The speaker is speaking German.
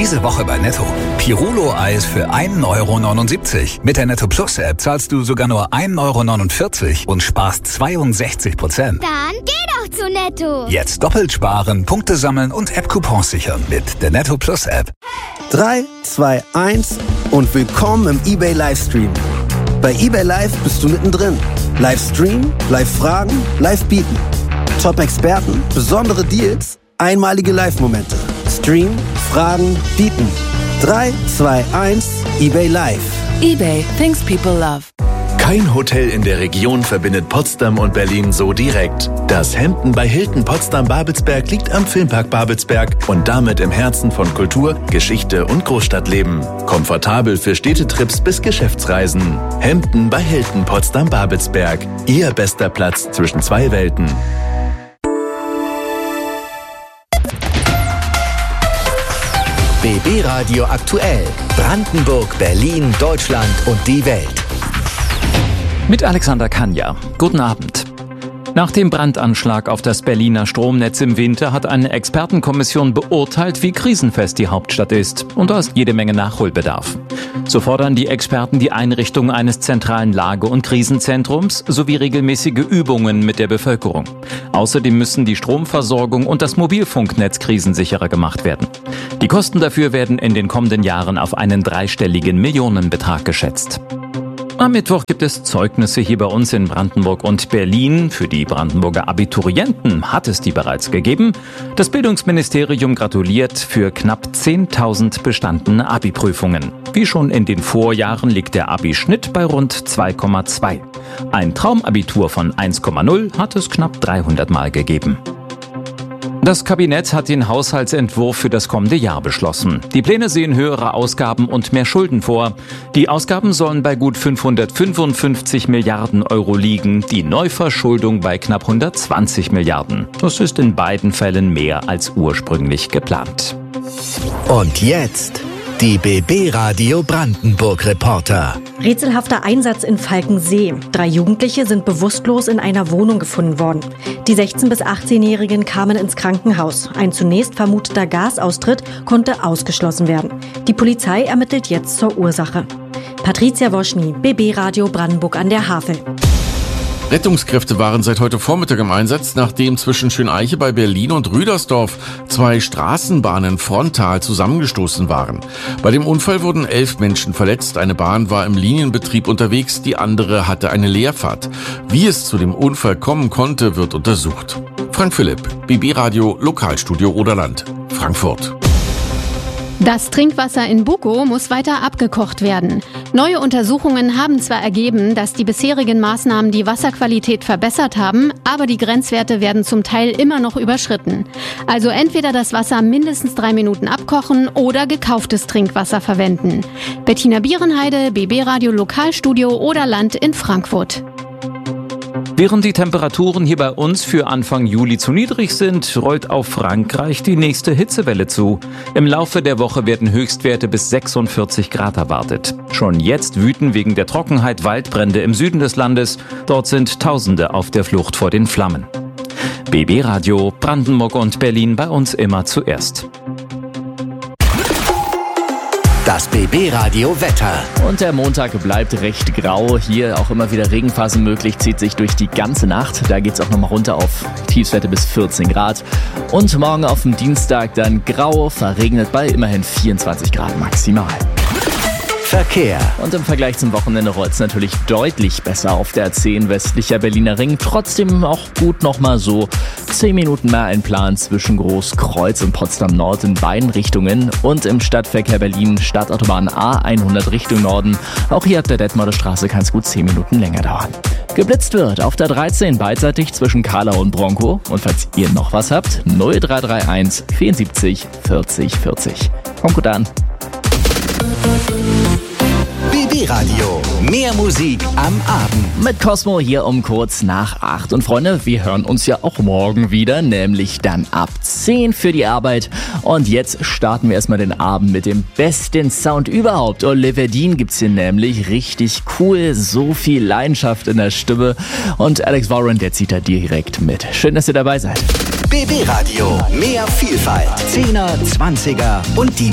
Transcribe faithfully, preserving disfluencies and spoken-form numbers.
Diese Woche bei Netto. Pirulo-Eis für ein Euro neunundsiebzig. Mit der Netto Plus App zahlst du sogar nur ein Euro neunundvierzig und sparst zweiundsechzig Prozent. Dann geh doch zu Netto. Jetzt doppelt sparen, Punkte sammeln und App-Coupons sichern mit der Netto Plus App. drei, zwei, eins und willkommen im eBay Livestream. Bei eBay Live bist du mittendrin. Livestream, Live-Fragen, Live-Bieten. Top-Experten, besondere Deals, einmalige Live-Momente. Stream, Fragen, Bieten. drei, zwei, eins, eBay Live. eBay, things people love. Kein Hotel in der Region verbindet Potsdam und Berlin so direkt. Das Hampton bei Hilton Potsdam-Babelsberg liegt am Filmpark Babelsberg und damit im Herzen von Kultur, Geschichte und Großstadtleben. Komfortabel für Städtetrips bis Geschäftsreisen. Hampton bei Hilton Potsdam-Babelsberg. Ihr bester Platz zwischen zwei Welten. B B Radio aktuell. Brandenburg, Berlin, Deutschland und die Welt. Mit Alexander Kanja. Guten Abend. Nach dem Brandanschlag auf das Berliner Stromnetz im Winter hat eine Expertenkommission beurteilt, wie krisenfest die Hauptstadt ist. Und da ist jede Menge Nachholbedarf. So fordern die Experten die Einrichtung eines zentralen Lage- und Krisenzentrums sowie regelmäßige Übungen mit der Bevölkerung. Außerdem müssen die Stromversorgung und das Mobilfunknetz krisensicherer gemacht werden. Die Kosten dafür werden in den kommenden Jahren auf einen dreistelligen Millionenbetrag geschätzt. Am Mittwoch gibt es Zeugnisse hier bei uns in Brandenburg und Berlin. Für die Brandenburger Abiturienten hat es die bereits gegeben. Das Bildungsministerium gratuliert für knapp zehntausend bestandene Abi-Prüfungen. Wie schon in den Vorjahren liegt der Abi-Schnitt bei rund zwei Komma zwei. Ein Traumabitur von eins Komma null hat es knapp dreihundert Mal gegeben. Das Kabinett hat den Haushaltsentwurf für das kommende Jahr beschlossen. Die Pläne sehen höhere Ausgaben und mehr Schulden vor. Die Ausgaben sollen bei gut fünfhundertfünfundfünfzig Milliarden Euro liegen, die Neuverschuldung bei knapp hundertzwanzig Milliarden. Das ist in beiden Fällen mehr als ursprünglich geplant. Und jetzt die B B Radio Brandenburg Reporter. Rätselhafter Einsatz in Falkensee. Drei Jugendliche sind bewusstlos in einer Wohnung gefunden worden. Die sechzehn- bis achtzehnjährigen kamen ins Krankenhaus. Ein zunächst vermuteter Gasaustritt konnte ausgeschlossen werden. Die Polizei ermittelt jetzt zur Ursache. Patricia Woschny, B B Radio Brandenburg an der Havel. Rettungskräfte waren seit heute Vormittag im Einsatz, nachdem zwischen Schöneiche bei Berlin und Rüdersdorf zwei Straßenbahnen frontal zusammengestoßen waren. Bei dem Unfall wurden elf Menschen verletzt. Eine Bahn war im Linienbetrieb unterwegs, die andere hatte eine Leerfahrt. Wie es zu dem Unfall kommen konnte, wird untersucht. Frank Philipp, B B Radio Lokalstudio Oderland, Frankfurt. Das Trinkwasser in Bukow muss weiter abgekocht werden. Neue Untersuchungen haben zwar ergeben, dass die bisherigen Maßnahmen die Wasserqualität verbessert haben, aber die Grenzwerte werden zum Teil immer noch überschritten. Also entweder das Wasser mindestens drei Minuten abkochen oder gekauftes Trinkwasser verwenden. Bettina Bierenheide, B B Radio Lokalstudio Oderland in Frankfurt. Während die Temperaturen hier bei uns für Anfang Juli zu niedrig sind, rollt auf Frankreich die nächste Hitzewelle zu. Im Laufe der Woche werden Höchstwerte bis sechsundvierzig Grad erwartet. Schon jetzt wüten wegen der Trockenheit Waldbrände im Süden des Landes. Dort sind Tausende auf der Flucht vor den Flammen. B B Radio Brandenburg und Berlin bei uns immer zuerst. Das B B Radio Wetter. Und der Montag bleibt recht grau. Hier auch immer wieder Regenphasen möglich, zieht sich durch die ganze Nacht. Da geht es auch nochmal runter auf Tiefstwerte bis vierzehn Grad. Und morgen auf dem Dienstag dann grau, verregnet bei immerhin vierundzwanzig Grad maximal. Verkehr. Und im Vergleich zum Wochenende rollt es natürlich deutlich besser auf der A zehn westlicher Berliner Ring. Trotzdem auch gut nochmal so zehn Minuten mehr einplanen zwischen Großkreuz und Potsdam Nord in beiden Richtungen. Und im Stadtverkehr Berlin Stadtautobahn A hundert Richtung Norden. Auch hier ab der Detmolder Straße kann es gut zehn Minuten länger dauern. Geblitzt wird auf der dreizehn beidseitig zwischen Karlau und Bronkow. Und falls ihr noch was habt, null drei drei eins vierundsiebzig vierzig vierzig. Kommt gut an. B B Radio. Mehr Musik am Abend. Mit Cosmo hier um kurz nach acht. Und Freunde, wir hören uns ja auch morgen wieder, nämlich dann ab zehn für die Arbeit. Und jetzt starten wir erstmal den Abend mit dem besten Sound überhaupt. Oliver Dean gibt's hier nämlich richtig cool, so viel Leidenschaft in der Stimme. Und Alex Warren, der zieht da direkt mit. Schön, dass ihr dabei seid. B B Radio. Mehr Vielfalt. Zehner, Zwanziger und die